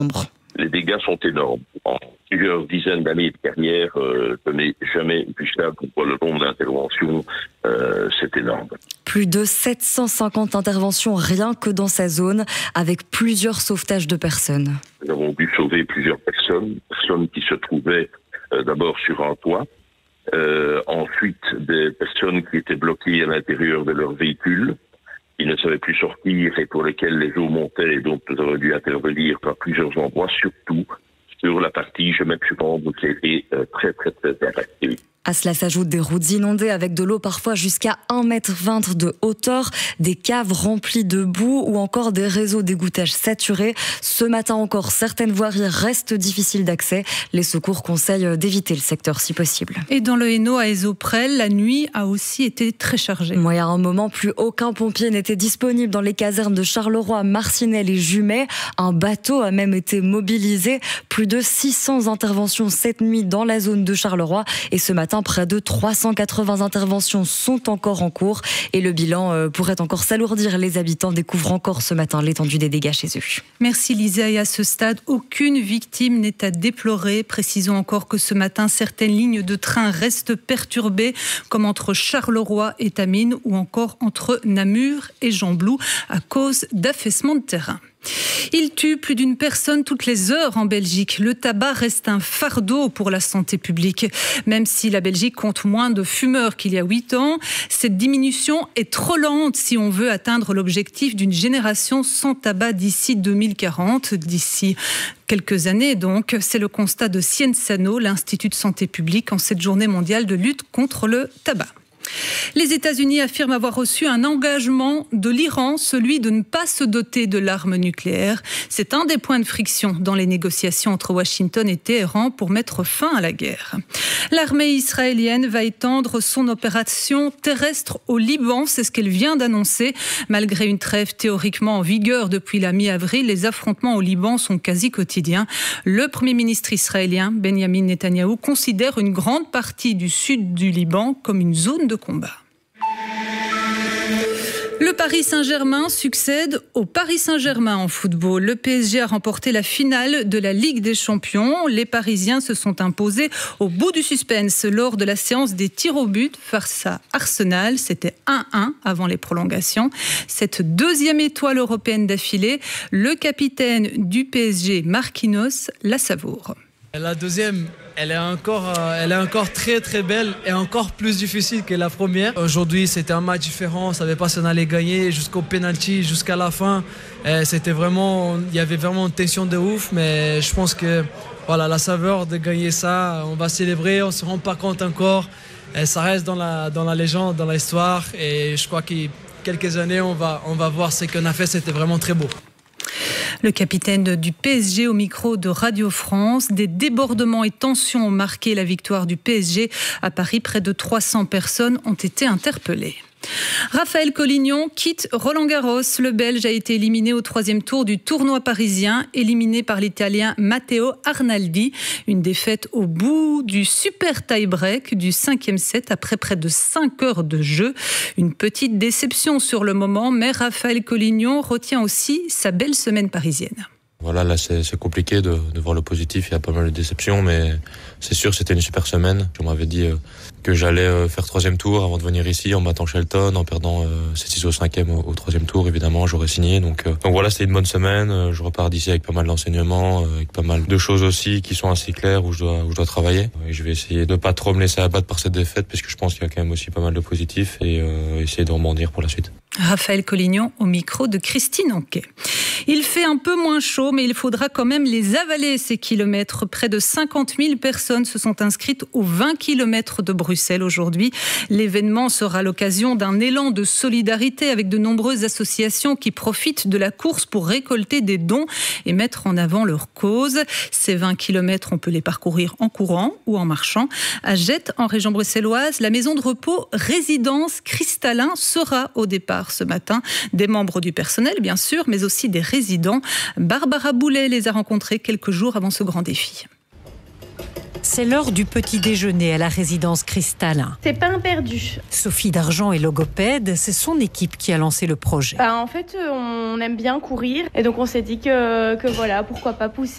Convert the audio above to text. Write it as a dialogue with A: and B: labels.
A: Les dégâts sont énormes. En plusieurs dizaines d'années de carrière, je n'ai jamais vu ça. Pour le nombre d'interventions, c'est énorme.
B: Plus de 750 interventions rien que dans sa zone, avec plusieurs sauvetages de personnes.
A: Nous avons dû sauver plusieurs personnes qui se trouvaient d'abord sur un toit, ensuite des personnes qui étaient bloquées à l'intérieur de leur véhicule, qui ne savaient plus sortir et pour lesquels les eaux montaient, et donc nous avons dû intervenir à plusieurs endroits, surtout sur la partie Gemep-Chupambre qui a été très impactée.
B: À cela s'ajoutent des routes inondées avec de l'eau parfois jusqu'à 1,20 m de hauteur, des caves remplies de boue ou encore des réseaux d'égouttage saturés. Ce matin encore, certaines voiries restent difficiles d'accès. Les secours conseillent d'éviter le secteur si possible.
C: Et dans le Hainaut, à Ezoprel, la nuit a aussi été très chargée.
B: Il y a un moment, plus aucun pompier n'était disponible dans les casernes de Charleroi, Marcinelle et Jumet. Un bateau a même été mobilisé. Plus de 600 interventions cette nuit dans la zone de Charleroi. Et ce matin, près de 380 interventions sont encore en cours et le bilan pourrait encore s'alourdir. Les habitants découvrent encore ce matin l'étendue des dégâts chez eux.
C: Merci Lisa. Et à ce stade, aucune victime n'est à déplorer. Précisons encore que ce matin, certaines lignes de train restent perturbées, comme entre Charleroi et Tamines ou encore entre Namur et Gembloux à cause d'affaissement de terrain. Il tue plus d'une personne toutes les heures en Belgique. Le tabac reste un fardeau pour la santé publique. Même si la Belgique compte moins de fumeurs qu'il y a 8 ans, cette diminution est trop lente si on veut atteindre l'objectif d'une génération sans tabac d'ici 2040, d'ici quelques années donc. C'est le constat de Cienzano, l'Institut de santé publique, en cette journée mondiale de lutte contre le tabac. Les États-Unis affirment avoir reçu un engagement de l'Iran, celui de ne pas se doter de l'arme nucléaire. C'est un des points de friction dans les négociations entre Washington et Téhéran pour mettre fin à la guerre. L'armée israélienne va étendre son opération terrestre au Liban, c'est ce qu'elle vient d'annoncer. Malgré une trêve théoriquement en vigueur depuis la mi-avril, les affrontements au Liban sont quasi quotidiens. Le Premier ministre israélien, Benjamin Netanyahou, considère une grande partie du sud du Liban comme une zone de combat. Le Paris Saint-Germain succède au Paris Saint-Germain en football. Le PSG a remporté la finale de la Ligue des Champions. Les Parisiens se sont imposés au bout du suspense lors de la séance des tirs au but face à Arsenal. C'était 1-1 avant les prolongations. Cette deuxième étoile européenne d'affilée, le capitaine du PSG, Marquinhos, la savoure.
D: La deuxième, elle est encore très belle et encore plus difficile que la première. Aujourd'hui, c'était un match différent. On ne savait pas si on allait gagner jusqu'au penalty, jusqu'à la fin. Il y avait vraiment une tension de ouf, mais je pense que voilà, la saveur de gagner ça, on va célébrer. On ne se rend pas compte encore. Ça reste dans la légende, dans l'histoire. Et je crois que quelques années, on va voir ce qu'on a fait. C'était vraiment très beau.
C: Le capitaine du PSG au micro de Radio France. Des débordements et tensions ont marqué la victoire du PSG. À Paris, près de 300 personnes ont été interpellées. Raphaël Collignon quitte Roland-Garros. Le Belge a été éliminé au 3e tour du tournoi parisien, éliminé par l'Italien Matteo Arnaldi. Une défaite au bout du super tie-break du 5e set après près de 5 heures de jeu. Une petite déception sur le moment, mais Raphaël Collignon retient aussi sa belle semaine parisienne.
E: Voilà, là c'est compliqué de voir le positif, il y a pas mal de déceptions, mais c'est sûr c'était une super semaine. On m'avait dit que j'allais faire 3e tour avant de venir ici en battant Shelton, en perdant 7-6 au 5e au 3e tour, évidemment j'aurais signé. Donc voilà, c'était une bonne semaine, je repars d'ici avec pas mal d'enseignements, avec pas mal de choses aussi qui sont assez claires où je dois travailler. Et je vais essayer de pas trop me laisser abattre par cette défaite parce que je pense qu'il y a quand même aussi pas mal de positifs et essayer de rebondir pour la suite.
C: Raphaël Collignon au micro de Christine Anquet. Il fait un peu moins chaud, mais il faudra quand même les avaler, ces kilomètres. Près de 50 000 personnes se sont inscrites aux 20 kilomètres de Bruxelles aujourd'hui. L'événement sera l'occasion d'un élan de solidarité avec de nombreuses associations qui profitent de la course pour récolter des dons et mettre en avant leur cause. Ces 20 kilomètres, on peut les parcourir en courant ou en marchant. À Jette, en région bruxelloise, la maison de repos Résidence Cristallin sera au départ ce matin. Des membres du personnel, bien sûr, mais aussi des résidents. Barbara Boulet les a rencontrés quelques jours avant ce grand défi.
F: C'est l'heure du petit déjeuner à la résidence Cristallin.
G: C'est pain perdu.
F: Sophie Dargent est logopède, c'est son équipe qui a lancé le projet.
G: En fait, on aime bien courir et donc on s'est dit que voilà, pourquoi pas pousser